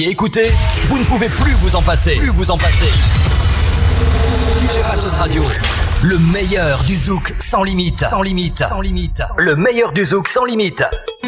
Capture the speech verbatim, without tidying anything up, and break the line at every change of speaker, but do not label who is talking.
Et écoutez, vous ne pouvez plus vous en passer. Plus vous en passer. D J Matos Radio. Le meilleur du zouk sans limite. Sans limite. Sans limite. Le meilleur du zouk sans limite.